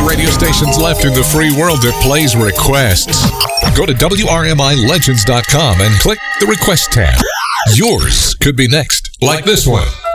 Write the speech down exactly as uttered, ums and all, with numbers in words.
radio stations left in the free world that plays requests. Go to W R M I Legends dot com and click the Request tab. Yours could be next, like this one.